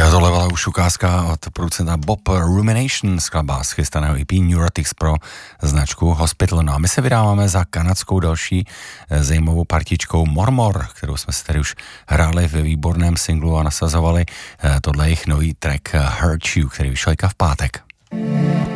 tohle byla už ukázka od producenta Bob Rumination, skladba z chystaného EP Neurotics pro značku Hospital. No a my se vydáváme za kanadskou další zajímavou partičkou Mormor, kterou jsme si tady už hráli ve výborném singlu a nasazovali. Tohle je jejich nový track Hurt You, který vyšel v pátek.